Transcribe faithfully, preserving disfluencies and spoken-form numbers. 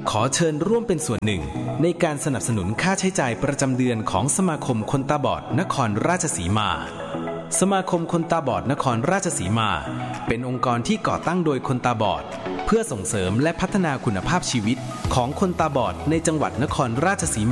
ขอเชิญร่วมเป็นส่วนหนึ่งในการสนับสนุนค่าใช้จ่ายประจำเดือนของสมาคมคนตาบอดนครราชสีมาสมาคมคนตาบอดนครราชสีมาเป็นองค์กรที่ก่อตั้งโดยคนตาบอดเพื่อส่งเสริมและพัฒนาคุณภาพชีวิตของคนตาบอดในจังหวัดนครราชสีมา